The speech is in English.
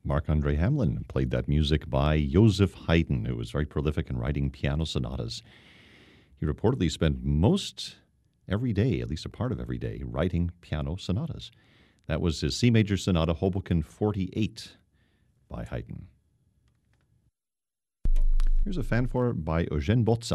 Marc-Andre Hamelin played that music by Joseph Haydn, who was very prolific in writing piano sonatas. He reportedly spent most every day, at least a part of every day, writing piano sonatas. That was his C major sonata, Hoboken 48, by Haydn. Here's a fanfare by Eugène Bozza.